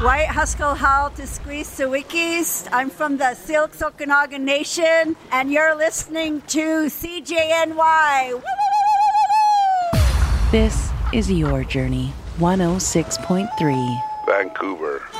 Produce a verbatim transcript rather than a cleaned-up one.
White Haskell Hall to Squeeze Sawikis. I'm from the Silks Okanagan Nation, and you're listening to C J N Y. This is Your Journey, one oh six point three. Vancouver.